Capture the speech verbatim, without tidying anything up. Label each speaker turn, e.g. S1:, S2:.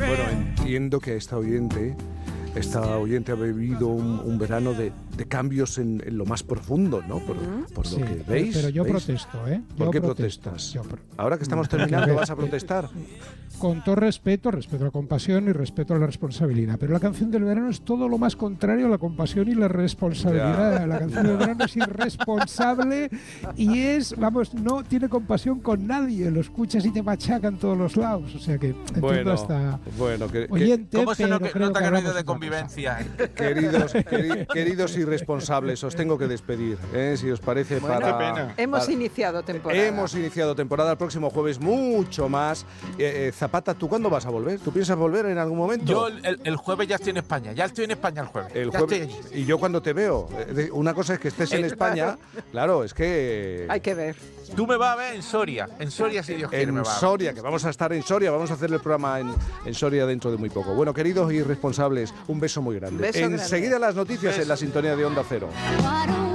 S1: Bueno, entiendo que esta oyente, esta oyente ha vivido un, un verano de, de cambios en, en lo más profundo, ¿no? Por, por
S2: Sí,
S1: lo que veis.
S2: pero yo
S1: ¿veis?
S2: protesto, ¿eh?
S1: ¿Por
S2: Yo
S1: qué
S2: protesto,
S1: protestas?
S2: yo pro-
S1: Ahora que estamos terminando, ¿vas a protestar?
S2: Con todo respeto, respeto a la compasión y respeto a la responsabilidad. Pero la canción del verano es todo lo más contrario a la compasión y la responsabilidad.
S1: Ya.
S2: La canción del verano es irresponsable y es, vamos, no tiene compasión con nadie. Lo escuchas y te machacan todos los lados. O sea que entiendo
S1: Bueno,
S2: hasta
S1: bueno, que, que-
S2: oyente,
S3: ¿Cómo se
S2: pero
S3: no-
S2: creo
S3: nota
S2: que
S3: que no ha
S2: hablamos
S3: ido de
S2: otra cosa.
S3: convivencia?
S1: queridos, queri- queridos irresponsables, os tengo que despedir, ¿eh? Si os parece,
S3: Bueno,
S1: para...
S3: qué pena.
S4: Hemos
S1: para-
S4: iniciado temporada.
S1: Hemos iniciado temporada, el próximo jueves mucho más. Eh, eh, Zapata, ¿tú cuándo vas a volver? ¿Tú piensas volver en algún momento?
S3: Yo el, el- el jueves ya estoy en España, ya estoy en España el jueves.
S1: El
S3: ya
S1: jueves,
S3: estoy allí.
S1: y yo cuando te veo, eh, de- una cosa es que estés en
S3: Eh,
S1: España, claro, es que
S4: Hay que ver.
S3: Tú me vas a ver en Soria, en Soria si Dios quiere me
S1: en
S3: vas a ver.
S1: Soria, que vamos a estar en Soria, vamos a hacer el programa en, en Soria dentro de muy poco. Bueno, queridos irresponsables, un beso muy grande.
S4: Beso grande.
S1: Enseguida las noticias
S3: Beso.
S1: en la sintonía de Onda Cero.
S5: Why don't